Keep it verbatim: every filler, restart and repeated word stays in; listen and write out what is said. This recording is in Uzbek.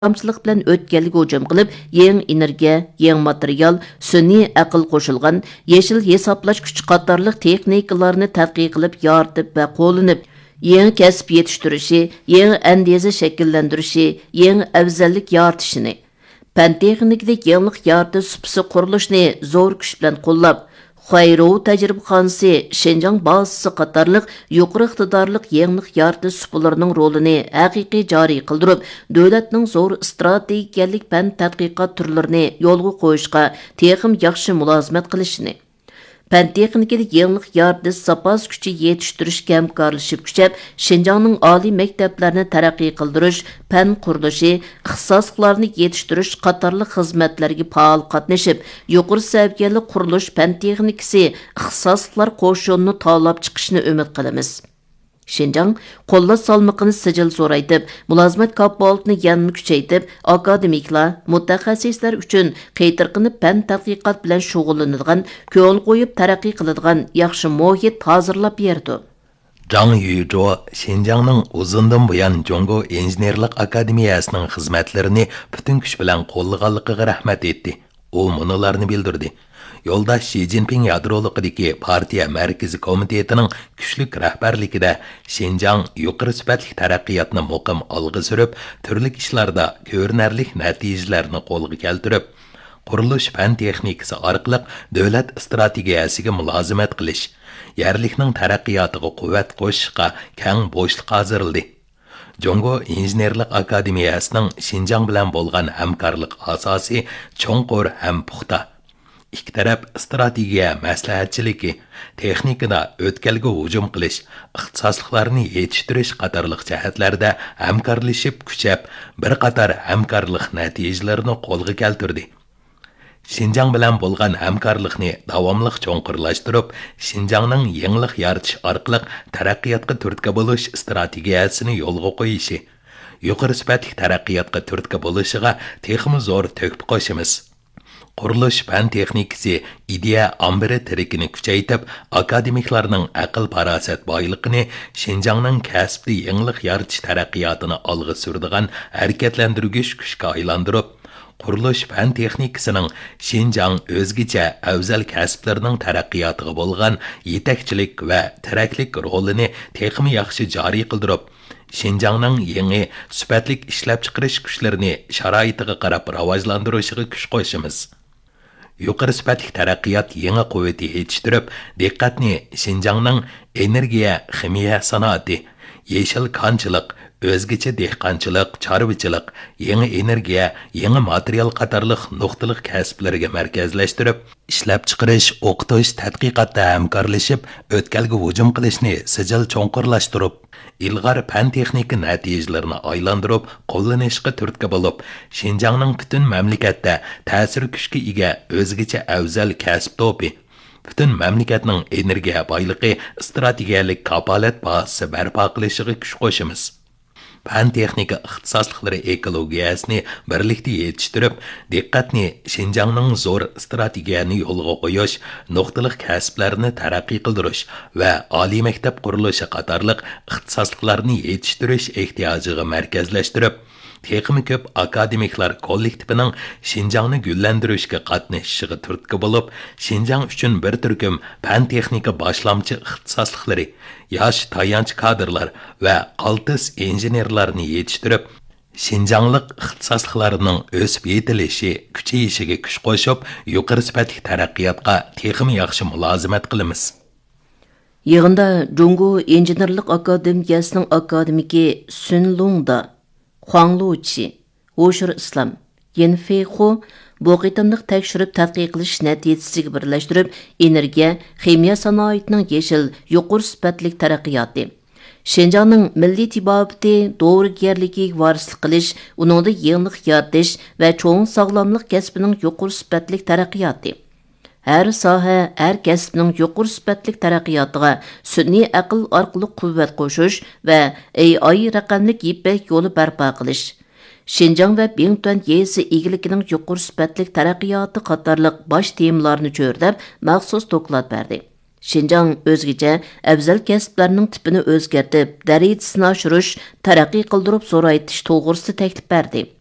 Kamçılıq bilan o'tganligiga hujum qilib, yangi energiya, yangi material, sun'iy aql qo'shilgan yeshil hisoblash kuchi qatorliq texnikalarni tadqiq qilib, yoritib va qo'llanib, yangi kasb yetiştirishi, yangi andiza shakllantirishi, yangi afzallik yoritishini, fan texnikadagi yangilik yoritish supisi qurilishni zo'r kuch bilan qo'llab, Xayro tajribaxonasi Şinjan bazasi qatorliq yuqori iqtidorliq yangilik yoritish supilarining rolini haqiqiy joriy qildirib, davlatning zo'r strategiyalik fan tadqiqot turlarini yo'lga qo'yishga texim yaxshi mulozimat qilishini, fan texnikada yangilik yoritish zapas kuchi yetishtirishga hamkorlashib kuchab, Şinjanning oliy maktablarini taraqqiy qildirish, fan qurilishi, ixtisosliklarni yetishtirish qatorliq xizmatlarga faol qatnashib, yuqori saviyali qurilish fan texnikasi ixtisosliklar qo'shunini tanlab chiqishni umid qilamiz. Şinjan qo'llash salmoqini sijil zo'raytib, mulozimat kafolatini yanada kuchaytirib, akademiklar, mutaxassislar uchun qaytirqinib fan tadqiqot bilan shug'ullanadigan, ko'l qo'yib taraqqiy qiladigan yaxshi muhit hozirlab berdi. Zhang Yuzhuo, Şinjanning uzundan buyon Jongo Injenerlik Akademiyasining xizmatlarini butun kuch bilan qo'llaganligiga rahmat etdi. U munolarni bildirdi. Yoldaş Xi Jinping yadroliqidagi partiya markaziy komitetining kuchlik rahbarligida Şinjan yuqori sifatli taraqqiyotni muqim olg'a surib, turli ishlarda ko'rinarli natijalarni qo'lga keltirib, qurilish fan texnikasi orqali davlat strategiyasiga mulozimat qilish, yerlikning taraqqiyotiga quvvat qo'shishga keng bo'shliq hozirldi. Jongo Injenerlik Akademiyasining Şinjan bilan bo'lgan hamkorlik asosi cho'nqur ham puxta. İki taraf strategiya maslahatchiligi, texnikada o'tkalga hujum qilish, ixtisosliklarni yetishtirish qatorliq jihatlarda hamkorlashib kuchab, bir qator hamkorlik natijalarini qo'lga keltirdi. Şinjan bilan bo'lgan hamkorlikni davomli cho'nqurlashtirib, Şinjanning yangilik yaratish orqali taraqqiyotga turtki bo'lish strategiyasini yo'lga qo'yishi, yuqori sifatli taraqqiyotga turtki bo'lishiga texmi zo'r to'kib qo'shimiz. Qurilish fan texnikasi ideya ambiri tirikini kuchaytib, akademiklarning aql parasat boyligini Şinjanning kasbli yangilik yaratish taraqqiyotini olg'a suradigan harakatlantirgich kuchga aylantirib, qurilish fan texnikasining Şinjan o'zgacha afzal kasblarning taraqqiyotiga bo'lgan yetakchilik va tiraklik rolini texmi yaxshi joriy qildirib, Şinjanning yangi sifatlik ishlab chiqarish kuchlarini sharoitiga qarab rivojlantirishiga kuch qo'shimiz. Yuqori sifatli taraqqiyot yangi quvvati yetishtirib, diqqatni Şinjanning energiya, ximiya sanoati, yeshil konchilik, o'zgacha dehqonchilik, chorvachilik, yangi energiya, yangi material qatorliq nuqtaliq kasblarga markazlashtirib, ishlab chiqarish, o'qitish, tadqiqotda hamkorlashib, o'tkalga hujum qilishni sijil cho'nqurlashtirib, ilg'or fan texnika natijalarini aylantirib, qo'llanishga turtki bo'lib, Şinjanning butun mamlakatda ta'sir kuchga ega o'zgacha afzal kasb to'pi, butun mamlakatning energiya boyligi strategiyalik kapolat bazasi barpo qilishiga kuch qo'shimiz. Fan texnika ixtisosliklari ekologiyasini birlikda yetishtirib, diqqatni Şinjanning zo'r strategiyani yo'lga qo'yish, nuqtaliq kasblarni taraqqiy qildirish va oliy maktab qurilishi qatorliq ixtisosliklarni yetishtirish ehtiyojiga markazlashtirib, texmi ko'p akademiklar kollektivining Şinjanni gullantirishga qatnashishiga turtki bo'lib, Şinjan uchun bir turkum fan texnika boshlamchi ixtisosliklari, yosh tayanch kadrlar va qaltis injenerlarni yetishtirib, Şinjanlik ixtisosliklarining o'sib yetilishi, kuchayishiga kuch qo'shib, yuqori sifatli taraqqiyotga texmi yaxshi mulozimat qilamiz. Yig'inda Jongo Injenerlik Akademiyasining akademiki Sun Lungda, Huang Luqi, Oshir Islom, Yin Feihu bu qitimliq tekshirib tadqiq qilish natijasiga birlashtirib, energiya, ximiya sanoatining yeshil, yuqori sifatli taraqqiyoti, Şinjanning milliy tibobati, to'g'rigarligiga varislik qilish, uningda yangilik yaratish va cho'ng sog'lomlik kasbining yuqori sifatli taraqqiyoti. Her soha, her kasbning yuqori sifatli taraqqiyotiga sun'iy aql orqali quvvat qo'shish va A I raqamli ipak yo'li barpo qilish, Şinjan va Bingtuan yezi egilikining yuqori sifatli taraqqiyoti qatorliq bosh temalarni cho'rdab, maxsus doklad berdi. Şinjan o'zgacha afzal kasblarning tipini o'zgartib, darajasini oshirish, taraqqiy qildirib zo'raytirish to'g'risida taklif berdi.